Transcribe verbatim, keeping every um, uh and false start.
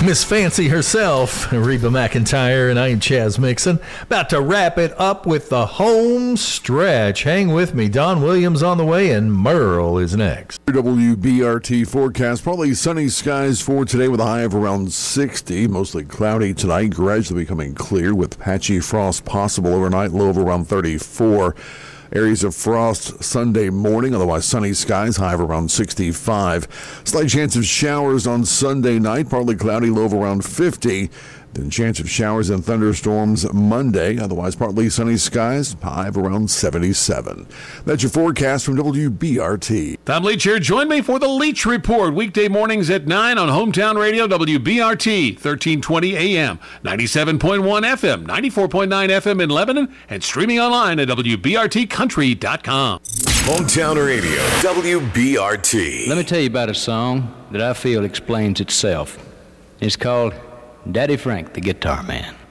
Miss Fancy herself, Reba McEntire, and I am Chaz Mixon. About to wrap it up with the home stretch. Hang with me. Don Williams on the way, and Merle is next. W B R T forecast. Probably sunny skies for today with a high of around sixty. Mostly cloudy tonight, gradually becoming clear with patchy frost possible overnight, low of around thirty-four. Areas of frost Sunday morning, otherwise sunny skies, high of around sixty-five. Slight chance of showers on Sunday night, partly cloudy, low of around fifty. Then chance of showers and thunderstorms Monday, otherwise partly sunny skies, high of around seventy-seven. That's your forecast from W B R T. Tom Leach here. Join me for the Leach Report, weekday mornings at nine on Hometown Radio, W B R T, thirteen twenty A M, ninety-seven point one F M, ninety-four point nine F M in Lebanon, and streaming online at W B R T country dot com. Hometown Radio, W B R T. Let me tell you about a song that I feel explains itself. It's called Daddy Frank, the Guitar Man.